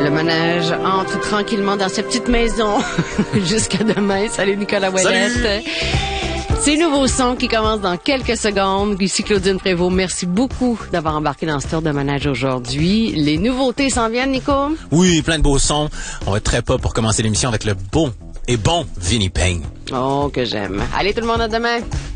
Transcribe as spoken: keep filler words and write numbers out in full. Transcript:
Le manège entre tranquillement dans sa petite maison jusqu'à demain. Salut Nicolas Ouellette. Salut. C'est Nouveau Son qui commence dans quelques secondes. Ici Claudine Prévost, merci beaucoup d'avoir embarqué dans ce tour de manège aujourd'hui. Les nouveautés s'en viennent, Nico? Oui, plein de beaux sons. On va être très pas pour commencer l'émission avec le beau et bon Vinnie Payne. Oh, que j'aime. Allez tout le monde, à demain.